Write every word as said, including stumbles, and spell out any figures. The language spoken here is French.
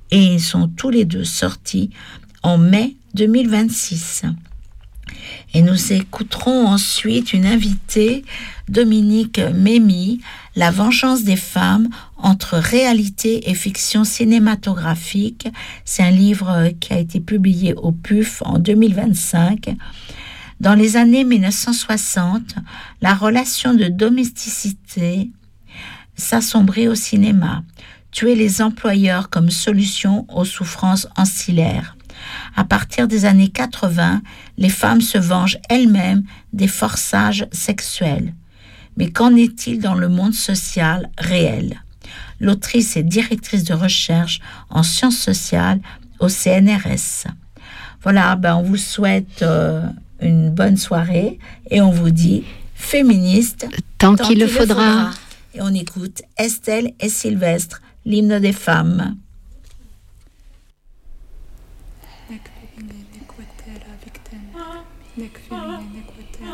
et ils sont tous les deux sortis en mai deux mille vingt-six. Et nous écouterons ensuite une invitée, Dominique Mémy, La vengeance des femmes entre réalité et fiction cinématographique. C'est un livre qui a été publié au P U F en deux mille vingt-cinq. Dans les années dix-neuf cent soixante, la relation de domesticité s'assombrit au cinéma. Tuer les employeurs comme solution aux souffrances ancillaires. À partir des années quatre-vingts, les femmes se vengent elles-mêmes des forçages sexuels. Mais qu'en est-il dans le monde social réel ? L'autrice est directrice de recherche en sciences sociales au C N R S. Voilà, ben on vous souhaite euh, une bonne soirée et on vous dit féministe tant, tant qu'il, qu'il le faudra. faudra. Et on écoute Estelle et Sylvestre, l'hymne des femmes. Nek